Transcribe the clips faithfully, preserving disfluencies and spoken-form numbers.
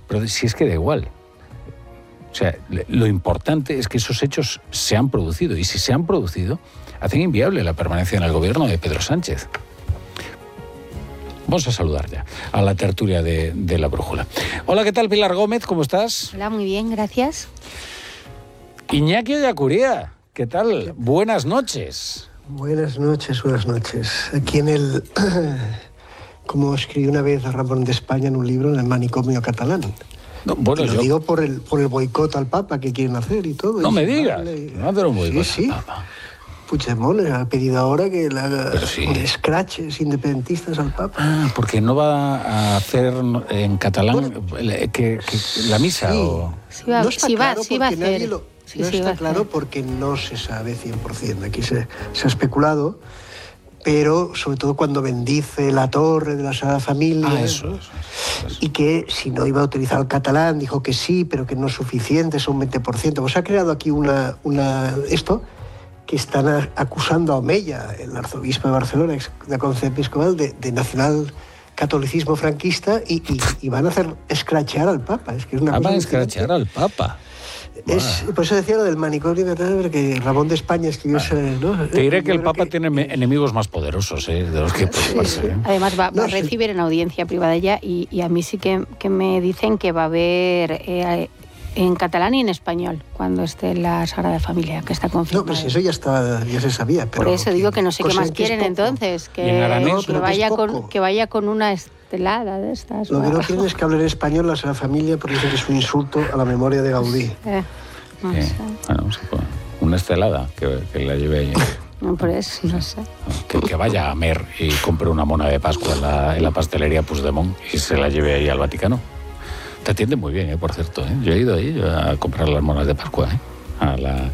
Pero si es que da igual. O sea, lo importante es que esos hechos se han producido. Y si se han producido, hacen inviable la permanencia en el gobierno de Pedro Sánchez. Vamos a saludar ya a la tertulia de, de La Brújula. Hola, ¿qué tal, Pilar Gómez? ¿Cómo estás? Hola, muy bien, gracias. Iñaki Oyacuría, ¿qué tal? Buenas noches. Buenas noches, buenas noches. Aquí en el... como escribí una vez a Ramón de España en un libro, en el manicomio catalán. No, bueno, lo yo... digo por el, por el boicot al Papa que quieren hacer y todo. No y me digas. Vale. No hacer un boicot sí, sí. al Papa. Puigdemont ha pedido ahora que le haga sí. scratches independentistas al Papa. Ah, porque no va a hacer en catalán bueno, que, que la misa. Sí. O... Sí va, no está sí claro va, sí va a hacer. Lo, sí, no sí está va claro porque no se sabe cien por ciento. Aquí se, se ha especulado, pero sobre todo cuando bendice la torre de la Sagrada Familia. Ah, eso, ¿no? eso, eso, eso. Y que si no iba a utilizar el catalán, dijo que sí, pero que no es suficiente, es un veinte por ciento. Pues ha creado aquí una, una esto que están acusando a Omeya, el arzobispo de Barcelona, de la Conferencia Episcopal, de, de nacional catolicismo franquista y, y, y van a hacer escrachear al Papa. Es que es una ah, cosa van a escrachear al Papa. Es, por eso decía lo del manicomio catalán, porque Ramón de España escribió vale. ese... ¿no? Te diré que el Papa que... tiene enemigos más poderosos, ¿eh? De los que preocuparse. Sí, sí. Además va, va no, a recibir sí. en audiencia privada ya y, y a mí sí que, que me dicen que va a haber... Eh, en catalán y en español, cuando esté en la Sagrada Familia, que está confirmado. No, pero si eso ya estaba, ya se sabía. Pero por eso digo que no sé qué más que quieren entonces, que, aranés, que, vaya con, que vaya con una estelada de estas. Lo que no quieren es que hable en español la Sagrada Familia porque dicen que es un insulto a la memoria de Gaudí. Eh, no sí. sé. Bueno, una estelada que, que la lleve ahí. No, por eso, no sé. Que, que vaya a Mer y compre una mona de Pascua en la, en la pastelería Puigdemont y se la lleve ahí al Vaticano. Te atiende muy bien, ¿eh? Por cierto. ¿eh? Yo he ido ahí a comprar las monas de Pascua. ¿eh? A la...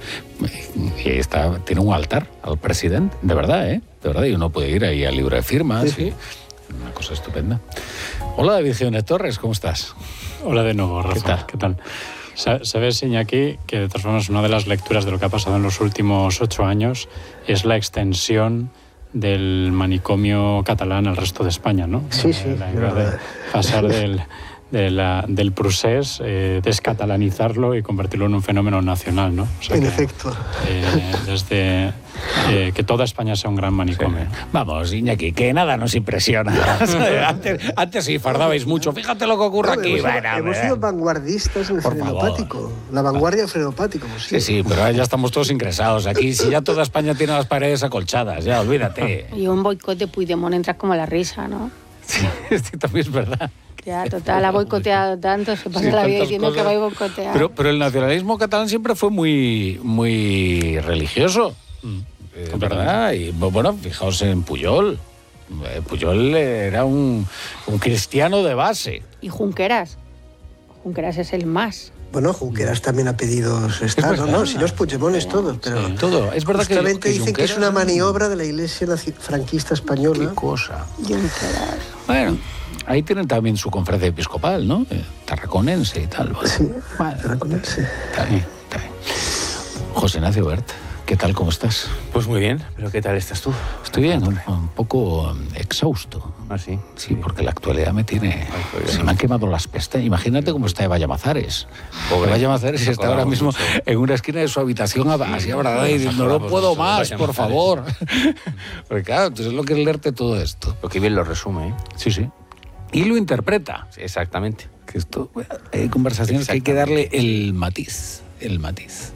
Y está, tiene un altar al presidente, de verdad, ¿eh? De verdad, y uno puede ir ahí al libro de firmas. Sí, sí. Y una cosa estupenda. Hola, David Jiménez Torres, ¿cómo estás? Hola de nuevo, Rafa. ¿Qué tal? ¿Qué tal? Sabes, Iñaki, que de todas formas una de las lecturas de lo que ha pasado en los últimos ocho años es la extensión del manicomio catalán al resto de España, ¿no? Sí, sí. La idea de pasar del... De la, del procés, eh, descatalanizarlo y convertirlo en un fenómeno nacional, ¿no? O sea en que, efecto. Eh, desde eh, que toda España sea un gran manicomio. Sí. Vamos, Iñaki, que nada nos impresiona. antes, antes sí fardabais mucho. Fíjate lo que ocurre no, aquí. Hemos, bueno, hemos sido vanguardistas en el frenopático. La vanguardia frenopático. Sí, sí, pero ya estamos todos ingresados aquí. Si ya toda España tiene las paredes acolchadas, ya, olvídate. Y un boicot de Puigdemont entra como la risa, ¿no? Sí, sí, también es verdad. Ya, total, ha boicoteado tanto, se pasa sí, la vida diciendo cosas. Que va a boicotear. Pero, pero el nacionalismo catalán siempre fue muy, muy religioso, mm. eh, ¿verdad? Y bueno, fijaos en Pujol. Pujol era un, un cristiano de base. Y Junqueras. Junqueras es el más. Bueno, Junqueras también ha pedido estar, no, no, si no es Puigdemont es todo, pero sí, todo. Es verdad justamente que, que dicen Junqueras... que es una maniobra de la Iglesia franquista española. ¿Qué cosa? Junqueras. Bueno, ahí tienen también su conferencia episcopal, ¿no? Eh, tarraconense y tal. Bueno, sí, bueno, tarraconense. Está bien, está bien. José Ignacio Bert, ¿qué tal, cómo estás? Pues muy bien, pero ¿qué tal estás tú? Estoy bien, un, un poco exhausto. ¿Ah, sí? Sí, porque la actualidad me tiene... Ay, se me han quemado las pestañas. Imagínate cómo está Eva Llamazares. Eva Llamazares está ahora mismo mucho. en una esquina de su habitación sí, así abrazada y diciendo, no puedo más, por favor. Porque claro, entonces lo que es leerte todo esto. Lo que bien lo resume, ¿eh? Sí, sí. Y lo interpreta. Sí, exactamente. Que esto, hay conversaciones que hay que darle el matiz, el matiz.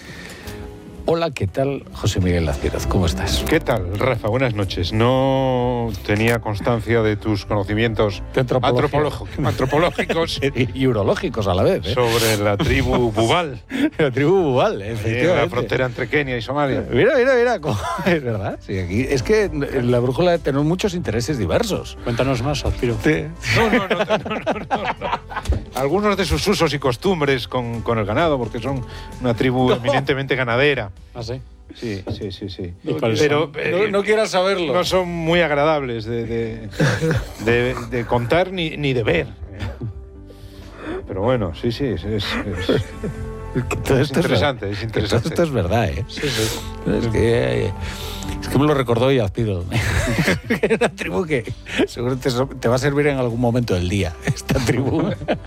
Hola, ¿qué tal? José Miguel Lazpiroz, ¿cómo estás? ¿Qué tal, Rafa? Buenas noches. No tenía constancia de tus conocimientos antropológicos y urológicos a la vez, ¿eh? Sobre la tribu Bubal. La tribu Bubal, efectivamente. En la frontera entre Kenia y Somalia. Mira, mira, mira. ¿Cómo? Es verdad. Sí, aquí es que en la brújula tenemos muchos intereses diversos. Cuéntanos más, Lazpiroz. Sí. No, no, no, no, no, no, no. Algunos de sus usos y costumbres con, con el ganado, porque son una tribu no. eminentemente ganadera. ¿Ah, sí? Sí, sí, sí, sí. ¿Y cuáles Pero son? eh, no, no quieras saberlo. No son muy agradables de, de, de, de contar ni, ni de ver. Pero bueno, sí, sí, es, es, es, todo es esto interesante, es, es interesante. Todo esto es verdad, ¿eh? Sí, sí. Es que, es que me lo recordó y Azpiroz. Era una tribu que seguro te, te va a servir en algún momento del día, esta tribu.